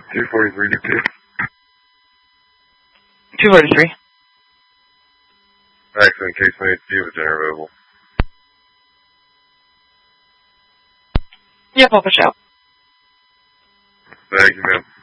243 DP. 243. Accident case made, do you have a generator available? Yep, I'll push out. Thank you, ma'am.